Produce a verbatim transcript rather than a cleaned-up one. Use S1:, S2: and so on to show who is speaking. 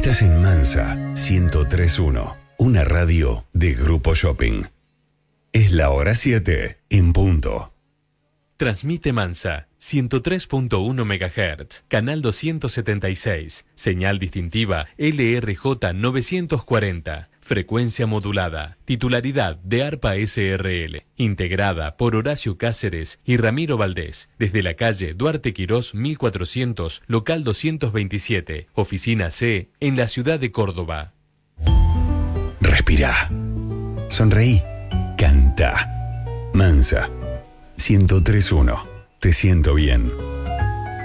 S1: Estás en Mansa ciento tres punto uno, una radio de Grupo Shopping. Es la hora siete, en punto.
S2: Transmite Mansa, ciento tres punto uno megahertz, canal doscientos setenta y seis, señal distintiva L R J novecientos cuarenta, frecuencia modulada, titularidad de ARPA S R L, integrada por Horacio Cáceres y Ramiro Valdés, desde la calle Duarte Quirós mil cuatrocientos, local doscientos veintisiete, oficina C, en la ciudad de Córdoba.
S1: Respirá, sonreí, canta. Mansa ciento tres punto uno. Te siento bien.